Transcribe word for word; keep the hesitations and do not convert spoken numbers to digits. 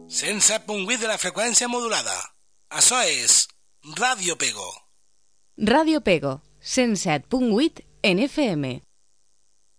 cent set punt vuit de la freqüència modulada. Això és Ràdio Pego. Ràdio Pego, cent set punt vuit en F M.